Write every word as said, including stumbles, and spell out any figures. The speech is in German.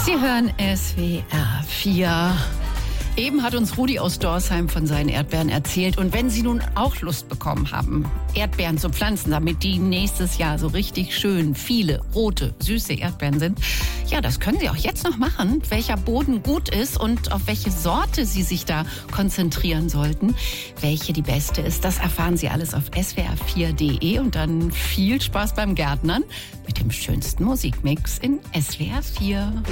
Sie hören S W R vier. Eben hat uns Rudi aus Dorsheim von seinen Erdbeeren erzählt. Und wenn Sie nun auch Lust bekommen haben, Erdbeeren zu pflanzen, damit die nächstes Jahr so richtig schön viele rote, süße Erdbeeren sind, ja, das können Sie auch jetzt noch machen, welcher Boden gut ist und auf welche Sorte Sie sich da konzentrieren sollten. Welche die beste ist, das erfahren Sie alles auf S W R vier punkt de. Und dann viel Spaß beim Gärtnern mit dem schönsten Musikmix in S W R vier.